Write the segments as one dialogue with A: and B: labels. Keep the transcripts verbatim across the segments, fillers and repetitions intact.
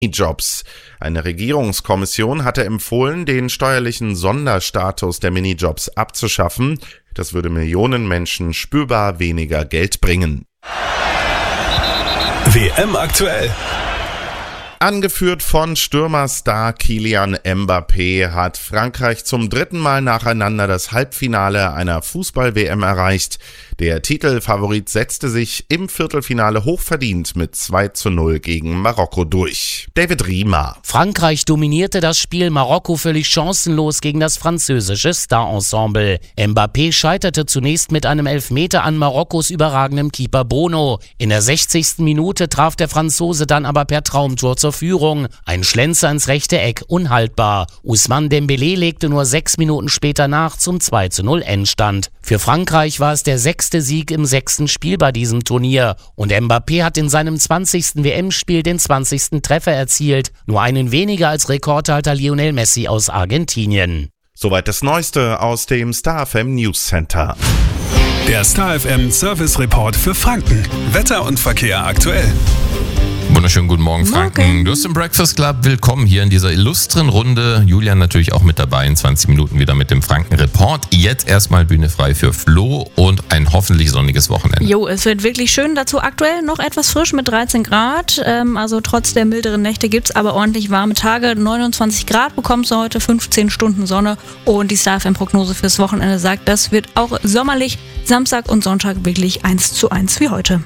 A: Minijobs. Eine Regierungskommission hatte empfohlen, den steuerlichen Sonderstatus der Minijobs abzuschaffen. Das würde Millionen Menschen spürbar weniger Geld bringen.
B: W M aktuell.
A: Angeführt von Stürmerstar Kylian Mbappé hat Frankreich zum dritten Mal nacheinander das Halbfinale einer Fußball-W M erreicht. Der Titelfavorit setzte sich im Viertelfinale hochverdient mit zwei zu null gegen Marokko durch. David Riemer.
C: Frankreich dominierte das Spiel, Marokko völlig chancenlos gegen das französische Star-Ensemble. Mbappé scheiterte zunächst mit einem Elfmeter an Marokkos überragendem Keeper Bono. In der sechzigsten Minute traf der Franzose dann aber per Traumtor zur Führung. Ein Schlenzer ins rechte Eck, unhaltbar. Ousmane Dembélé legte nur sechs Minuten später nach zum zwei zu null Endstand. Für Frankreich war es der sechste Sieg im sechsten Spiel bei diesem Turnier. Und Mbappé hat in seinem zwanzigsten W M-Spiel den zwanzigsten Treffer erzielt. Nur einen weniger als Rekordhalter Lionel Messi aus Argentinien.
A: Soweit das Neueste aus dem Star F M News Center.
B: Der Star F M Service Report für Franken. Wetter und Verkehr aktuell.
D: Wunderschönen guten Morgen, Franken.
C: Morgen.
D: Du hast im Breakfast Club. Willkommen hier in dieser illustren Runde. Julian natürlich auch mit dabei in zwanzig Minuten wieder mit dem Franken Report. Jetzt erstmal Bühne frei für Flo und ein hoffentlich sonniges Wochenende.
E: Jo, es wird wirklich schön. Dazu aktuell noch etwas frisch mit dreizehn Grad. Ähm, also trotz der milderen Nächte gibt es aber ordentlich warme Tage. neunundzwanzig Grad bekommst du heute, fünfzehn Stunden Sonne. Und die Star F M-Prognose fürs Wochenende sagt, das wird auch sommerlich. Samstag und Sonntag wirklich eins zu eins wie heute.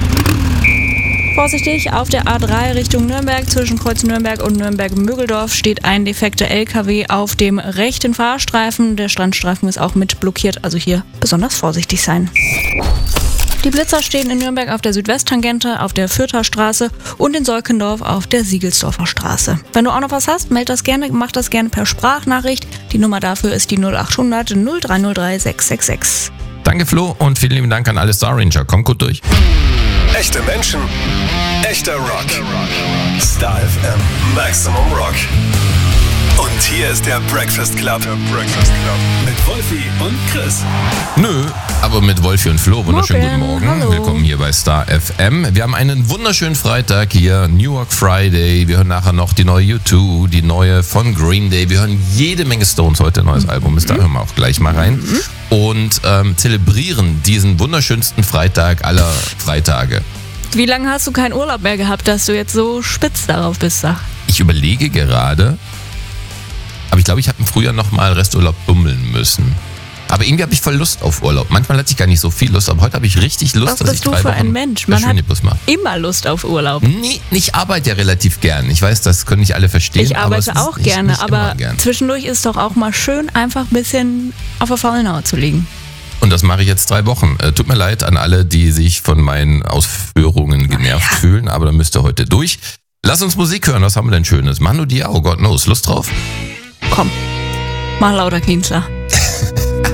E: Vorsichtig, auf der A drei Richtung Nürnberg zwischen Kreuz Nürnberg und Nürnberg-Mögeldorf steht ein defekter L K W auf dem rechten Fahrstreifen. Der Standstreifen ist auch mit blockiert, also hier besonders vorsichtig sein. Die Blitzer stehen in Nürnberg auf der Südwesttangente, auf der Fürther Straße und in Solkendorf auf der Siegelsdorfer Straße. Wenn du auch noch was hast, meld das gerne, mach das gerne per Sprachnachricht. Die Nummer dafür ist die null achthundert null drei null drei sechs sechs sechs.
D: Danke Flo und vielen lieben Dank an alle Star Ranger. Kommt gut durch.
B: Echte Menschen, echter Rock. Star F M Maximum Rock. Und hier ist der Breakfast Club. Der Breakfast Club. Mit Wolfi und Chris.
D: Nö, aber mit Wolfi und Flo. Wunderschönen guten Morgen.
E: Hallo.
D: Willkommen hier bei Star F M. Wir haben einen wunderschönen Freitag hier. New York Friday. Wir hören nachher noch die neue U zwei, die neue von Green Day. Wir hören jede Menge Stones heute. Neues Album ist da. Hören wir auch gleich mal rein. Und ähm, zelebrieren diesen wunderschönsten Freitag aller Freitage.
E: Wie lange hast du keinen Urlaub mehr gehabt, dass du jetzt so spitz darauf bist, sag?
D: Ich überlege gerade, aber ich glaube, ich habe im Frühjahr nochmal Resturlaub bummeln müssen. Aber irgendwie habe ich voll Lust auf Urlaub. Manchmal hatte ich gar nicht so viel Lust, aber heute habe ich richtig Lust,
E: Was
D: dass
E: bist
D: ich
E: du
D: drei
E: für
D: Wochen
E: ein Mensch? Man hat
D: Bus mache.
E: immer Lust auf Urlaub.
D: Nee, ich arbeite ja relativ gern. Ich weiß, das können nicht alle verstehen.
E: Ich
D: aber es
E: arbeite
D: ist
E: auch
D: nicht,
E: gerne,
D: nicht
E: aber
D: immer gern.
E: zwischendurch ist doch auch mal schön, einfach ein bisschen auf der faulen Haut zu liegen.
D: Und das mache ich jetzt drei Wochen. Äh, tut mir leid an alle, die sich von meinen Ausführungen genervt
E: ja.
D: fühlen, aber dann müsst ihr heute durch. Lass uns Musik hören. Was haben wir denn Schönes? Manu Diao, God knows. Lust drauf?
E: Komm, mach lauter, Kienzler.